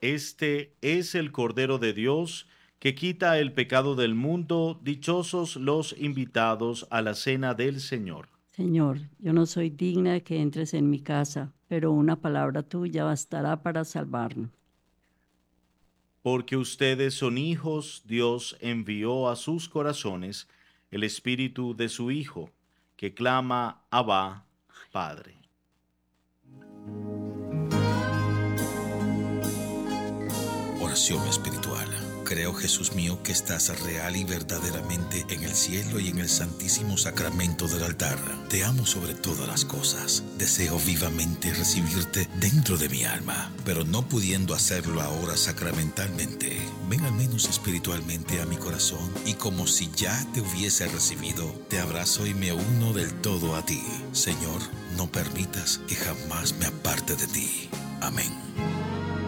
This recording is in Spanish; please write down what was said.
Este es el Cordero de Dios que quita el pecado del mundo. Dichosos los invitados a la cena del Señor. Señor, yo no soy digna de que entres en mi casa, pero una palabra tuya bastará para salvarnos. Porque ustedes son hijos, Dios envió a sus corazones el espíritu de su Hijo, que clama Abba, Padre. Oración espiritual. Creo, Jesús mío, que estás real y verdaderamente en el cielo y en el santísimo sacramento del altar. Te amo sobre todas las cosas. Deseo vivamente recibirte dentro de mi alma, pero no pudiendo hacerlo ahora sacramentalmente, ven al menos espiritualmente a mi corazón y como si ya te hubiese recibido, te abrazo y me uno del todo a ti. Señor, no permitas que jamás me aparte de ti.